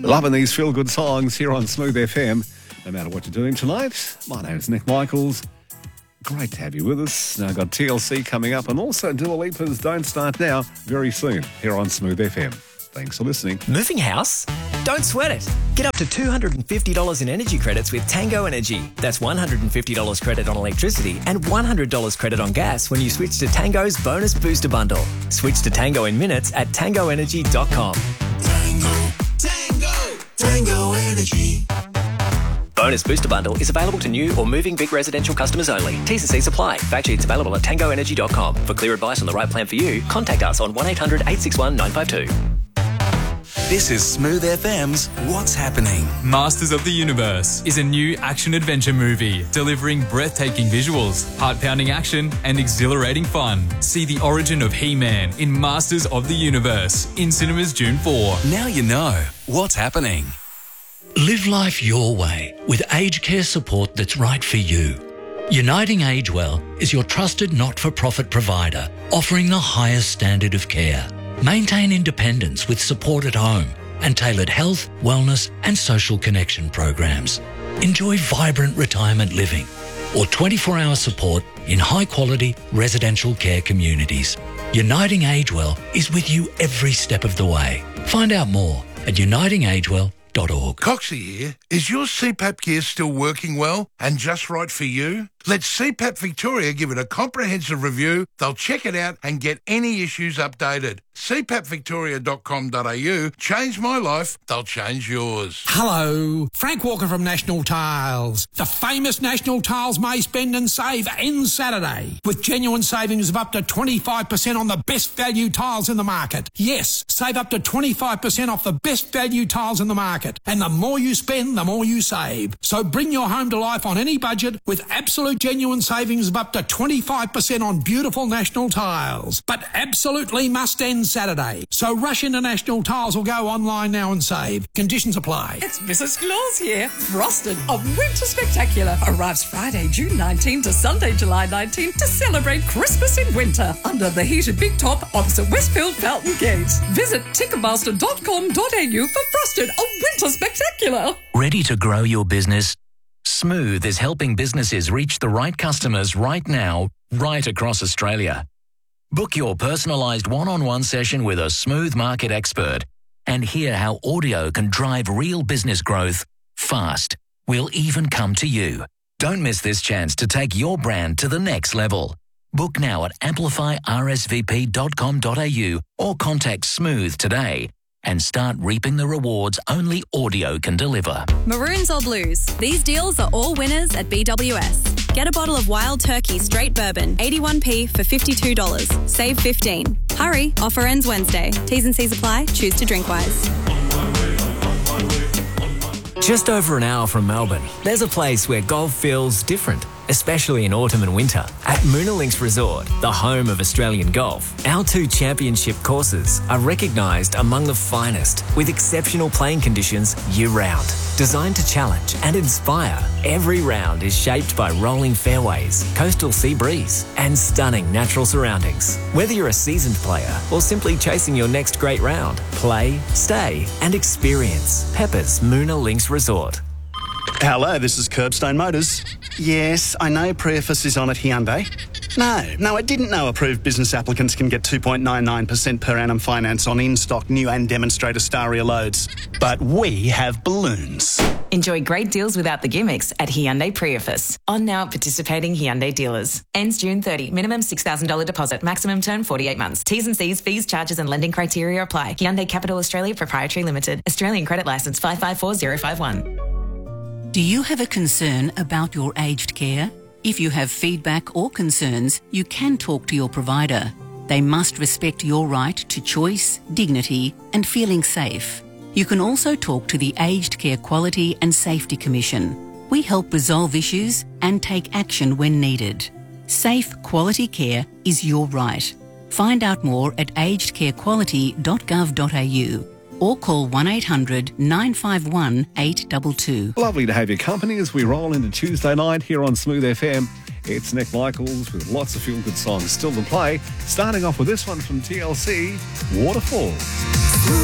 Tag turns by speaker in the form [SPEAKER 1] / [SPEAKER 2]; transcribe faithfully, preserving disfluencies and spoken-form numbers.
[SPEAKER 1] Loving these feel-good songs here on Smooth F M. No matter what you're doing tonight, my name is Nick Michaels. Great to have you with us. Now I've got T L C coming up and also Dua Lipa's Don't Start Now very soon here on Smooth F M. Thanks for listening.
[SPEAKER 2] Moving house? Don't sweat it. Get up to two hundred fifty dollars in energy credits with Tango Energy. That's one hundred fifty dollars credit on electricity and one hundred dollars credit on gas when you switch to Tango's Bonus Booster Bundle. Switch to Tango in minutes at tango energy dot com.
[SPEAKER 3] Tango, Tango, Tango Energy.
[SPEAKER 2] Bonus Booster Bundle is available to new or moving big residential customers only. T's and C's apply. Fact sheets available at tango energy dot com. For clear advice on the right plan for you, contact us on one eight hundred eight six one nine five two.
[SPEAKER 3] This is Smooth F M's What's Happening.
[SPEAKER 4] Masters of the Universe is a new action-adventure movie delivering breathtaking visuals, heart-pounding action and exhilarating fun. See the origin of He-Man in Masters of the Universe in cinemas June fourth.
[SPEAKER 3] Now you know what's happening.
[SPEAKER 5] Live life your way with aged care support that's right for you. Uniting Agewell is your trusted not-for-profit provider, offering the highest standard of care. Maintain independence with support at home and tailored health, wellness and social connection programs. Enjoy vibrant retirement living or twenty-four hour support in high-quality residential care communities. Uniting Agewell is with you every step of the way. Find out more at uniting agewell dot org.
[SPEAKER 6] Coxie here. Is your C PAP gear still working well and just right for you? Let C PAP Victoria give it a comprehensive review. They'll check it out and get any issues updated. c pap victoria dot com dot a u. Change my life, they'll change yours.
[SPEAKER 7] Hello, Frank Walker from National Tiles. The famous National Tiles May Spend and Save ends Saturday with genuine savings of up to twenty-five percent on the best value tiles in the market. Yes, save up to twenty-five percent off the best value tiles in the market. And the more you spend, the more you save. So bring your home to life on any budget with absolute genuine savings of up to twenty-five percent on beautiful National Tiles. But absolutely must end Saturday. So rush into National Tiles or go online now and save. Conditions apply.
[SPEAKER 8] It's Missus Claus here. Frosted, a winter spectacular, arrives Friday, June nineteenth to Sunday, July nineteenth to celebrate Christmas in winter under the heated big top opposite Westfield Fountain Gate. Visit ticketmaster dot com dot a u for Frosted, a winter spectacular.
[SPEAKER 5] Ready to grow your business? Smooth is helping businesses reach the right customers right now, right across Australia. Book your personalised one-on-one session with a Smooth market expert and hear how audio can drive real business growth fast. We'll even come to you. Don't miss this chance to take your brand to the next level. Book now at amplify r s v p dot com dot a u or contact Smooth today and start reaping the rewards only audio can deliver.
[SPEAKER 9] Maroons or blues? These deals are all winners at B W S. Get a bottle of Wild Turkey Straight Bourbon, eighty-one p for fifty-two dollars. Save fifteen dollars. Hurry, offer ends Wednesday. T's and C's apply. Choose to drink wise.
[SPEAKER 2] Just over an hour from Melbourne, there's a place where golf feels different, especially in autumn and winter. At Moonalinks Resort, the home of Australian golf, our two championship courses are recognised among the finest, with exceptional playing conditions year-round. Designed to challenge and inspire, every round is shaped by rolling fairways, coastal sea breeze and stunning natural surroundings. Whether you're a seasoned player or simply chasing your next great round, play, stay and experience Pepper's Moonalinks Resort.
[SPEAKER 10] Hello, this is Curbstone Motors. Yes, I know Preface is on at Hyundai. No, no, I didn't know approved business applicants can get two point nine nine percent per annum finance on in-stock new and demonstrator Staria loads. But we have balloons.
[SPEAKER 11] Enjoy great deals without the gimmicks at Hyundai Preface. On now at participating Hyundai dealers. Ends June thirtieth. Minimum six thousand dollars deposit. Maximum term forty-eight months. T's and C's, fees, charges and lending criteria apply. Hyundai Capital Australia Proprietary Limited. Australian credit licence five five four zero five one.
[SPEAKER 12] Do you have a concern about your aged care? If you have feedback or concerns, you can talk to your provider. They must respect your right to choice, dignity and feeling safe. You can also talk to the Aged Care Quality and Safety Commission. We help resolve issues and take action when needed. Safe, quality care is your right. Find out more at aged care quality dot gov dot a u or call one eight hundred nine five one eight two two.
[SPEAKER 1] Lovely to have your company as we roll into Tuesday night here on Smooth F M. It's Nick Michaels with lots of feel-good songs still to play. Starting off with this one from T L C, Waterfall.